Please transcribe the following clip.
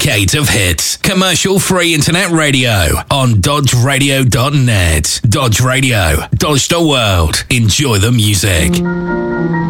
decades of hits. Commercial-free internet radio on dodgeradio.net. Dodge Radio. Dodge the world. Enjoy the music.